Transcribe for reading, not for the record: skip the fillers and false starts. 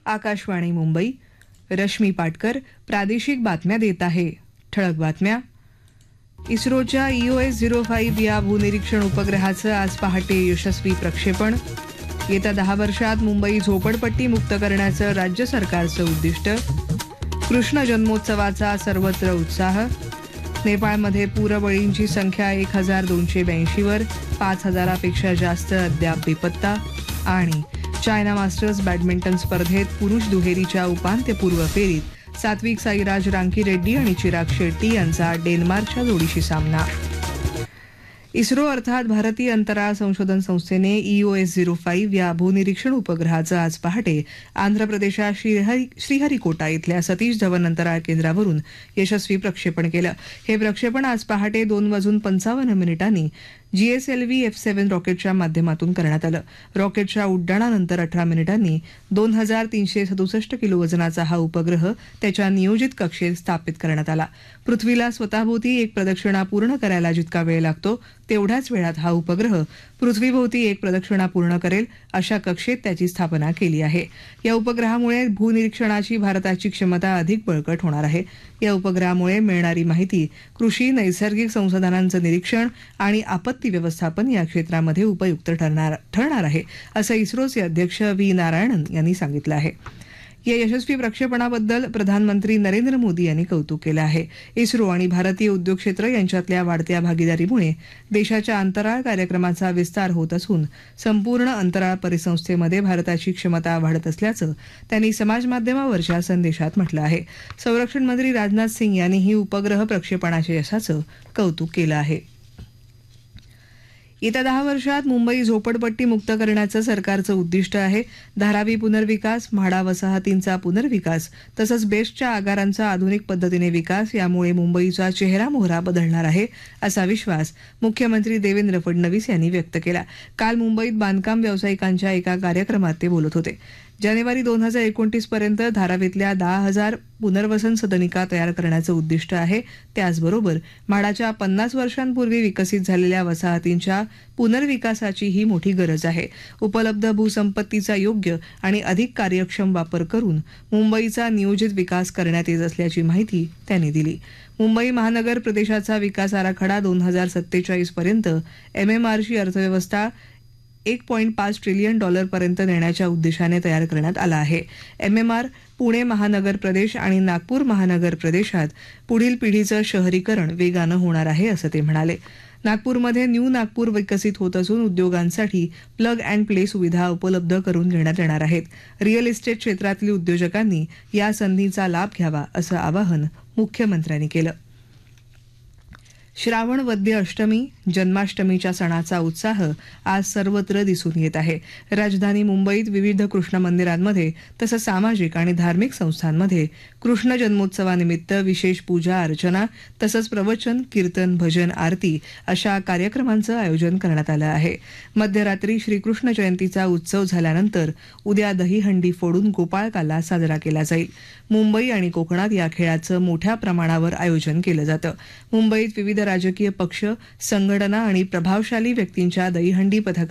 आकाशवाणी मुंबई. रश्मी पाटकर प्रादेशिक बातम्या देत आहे. ठळक बातम्या. इस्रोच्या EOS-05 या भूनिरीक्षण उपग्रहाचं आज पहाटे यशस्वी प्रक्षेपण. येत्या 10 वर्षात मुंबई झोपडपट्टी मुक्त करण्याचं राज्य सरकारचं उद्दिष्ट. कृष्ण जन्मोत्सवाचा सर्वत्र उत्साह. नेपाळमध्ये पूरबळींची संख्या 1282 वर, 5000पेक्षा जास्त अद्याप बेपत्ता. आणि चायना मास्टर्स बॅडमिंटन स्पर्धेत पुरुष दुहेरीच्या उपांत्यपूर्व फेरीत सात्विक साईराज रांकीरेड्डी आणि चिराग शेट्टी यांचा डेन्मार्कच्या जोडीशी सामना. इस्रो अर्थात भारतीय अंतराळ संशोधन संस्थेने EOS-05 या भूनिरीक्षण उपग्रहाचं आज पहाटे आंध्र प्रदेशात श्रीहरिकोटा इथल्या सतीश धवन अंतराळ केंद्रावरून यशस्वी प्रक्षेपण केलं. हे प्रक्षेपण आज पहाटे 2:55 GSLV F7 रॉकेटच्या माध्यमातून करण्यात आलं. रॉकेटच्या उड्डाणानंतर 18 मिनिटांनी 2367 किलो वजनाचा हा उपग्रह त्याच्या नियोजित कक्षेत स्थापित करण्यात आला. पृथ्वीला स्वतःभोवती एक प्रदक्षिणा पूर्ण करायला जितका वेळ लागतो तेवढ्याच वेळात हा उपग्रह पृथ्वीभोवती एक प्रदक्षिणा पूर्ण करेल अशा कक्षेत त्याची स्थापना केली आहे. या उपग्रहामुळे भूनिरीक्षणाची भारताची क्षमता अधिक बळकट होणार आहे. या उपग्रहामुळे मिळणारी माहिती कृषी, नैसर्गिक संसाधनांचं निरीक्षण आणि आपत्ती व्यवस्थापन या क्षेत्रामध्ये उपयुक्त ठरणार आहे, असं इस्रोचे अध्यक्ष V. नारायणन यांनी सांगितलं आहे. या यशस्वी प्रक्षेपणाबद्दल प्रधानमंत्री नरेंद्र मोदी यांनी कौतुक केलं आहे. इस्रो आणि भारतीय उद्योग क्षेत्र यांच्यातल्या वाढत्या भागीदारीमुळे देशाच्या अंतराळ कार्यक्रमाचा विस्तार होत असून संपूर्ण अंतराळ परिसंस्थेमध्ये भारताची क्षमता वाढत असल्याचं त्यांनी समाजमाध्यमावरच्या संदेशात म्हटलं आहे. संरक्षण मंत्री राजनाथ सिंग यांनीही उपग्रह प्रक्षेपणाच्या यशाचं कौतुक केलं आहे. येत्या 10 वर्षात मुंबई झोपडपट्टी मुक्त करण्याचं सरकारचं उद्दिष्ट आहे. धारावी पुनर्विकास, म्हाडा वसाहतींचा पुनर्विकास तसंच बेस्टच्या आगारांचा आधुनिक पद्धतीने विकास यामुळे मुंबईचा चेहरामोहरा बदलणार आहे, असा विश्वास मुख्यमंत्री देवेंद्र फडणवीस यांनी व्यक्त केला. काल मुंबईत बांधकाम व्यावसायिकांच्या एका कार्यक्रमात ते बोलत होते. जानेवारी 2029 पर्यंत धारावीतल्या 10,000 पुनर्वसन सदनिका तयार करण्याचं उद्दिष्ट आहे. त्याचबरोबर म्हाडाच्या 50 वर्षांपूर्वी विकसित झालेल्या वसाहतींच्या पुनर्विकासाचीही मोठी गरज आहे. उपलब्ध भूसंपत्तीचा योग्य आणि अधिक कार्यक्षम वापर करून मुंबईचा नियोजित विकास करण्यात येत असल्याची माहिती त्यांनी दिली. मुंबई महानगर प्रदेशाचा विकास आराखडा 2047 पर्यंत MMRची अर्थव्यवस्था $1.5 ट्रिलियन पर्यंत नेण्याच्या उद्देशाने तयार करण्यात आला आहे. MMR पुणे महानगर प्रदेश आणि नागपूर महानगर प्रदेशात पुढील पिढीचं शहरीकरण वेगानं होणार आहे, असं ते म्हणाले. नागपूरमध्ये न्यू नागपूर विकसित होत असून उद्योगांसाठी प्लग अँड प्ले सुविधा उपलब्ध करून देण्यात येणार आहेत. रिअल इस्टेट क्षेत्रातील उद्योजकांनी या संधीचा लाभ घ्यावा, असं आवाहन मुख्यमंत्र्यांनी केलं. श्रावण वद्य अष्टमी, जन्माष्टमीच्या सणाचा उत्साह आज सर्वत्र दिसून येत आहे. राजधानी मुंबईत विविध कृष्ण मंदिरांमध्ये तसंच सामाजिक आणि धार्मिक संस्थांमध्ये कृष्ण जन्मोत्सवानिमित्त विशेष पूजा अर्चना तसंच प्रवचन, कीर्तन, भजन, आरती अशा कार्यक्रमांचं आयोजन करण्यात आलं आहे. मध्यरात्री श्रीकृष्ण जयंतीचा उत्सव झाल्यानंतर उद्या दहीहंडी फोडून गोपाळकाला साजरा केला जाईल. मुंबई आणि कोकणात या खेळाचं मोठ्या प्रमाणावर आयोजन केलं जातं. मुंबईत विविध राजकीय पक्ष, संघटना आणि प्रभावशाली व्यक्तींच्या दहीहंडी पथका